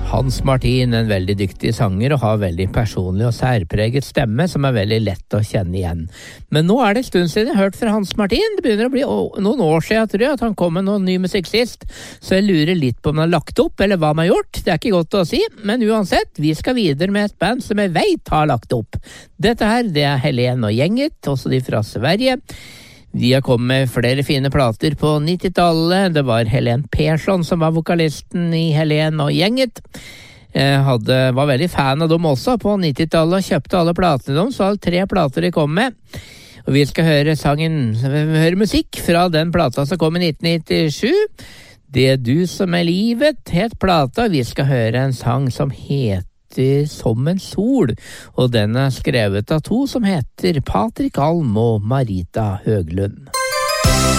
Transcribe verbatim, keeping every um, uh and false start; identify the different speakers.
Speaker 1: Hans Martin, en veldig dyktig sanger og har veldig personlig og særpreget stemme som er veldig lett å kjenne igjen. Men nå er det en stund siden jeg har hørt fra Hans Martin. Det begynner å bli noen år siden, tror jeg, at han kom med noen ny musikk sist. Så jeg lurer litt på om han har lagt opp, eller hva han har gjort. Det er ikke godt å si, men uansett, vi skal videre med et band som jeg vet har lagt opp. Dette her, det er Helen og Gjenget, også de fra Sverige. De har kommet med flere fine plater på nittitallet. Det var Helen Persson som var vokalisten i Helen og Gjenget. Jeg hadde, var veldig fan av dem også på nittitallet og kjøpte alle platene dem, så alle tre plater de kom med. Og vi skal høre sangen, høre musikk fra den plata som kom i nitten nittisju. Det er du som er livet, het plata. Vi skal høre en sang som heter Som en sol, og den er skrevet av to som heter Patrik Alm og Marita Høglund.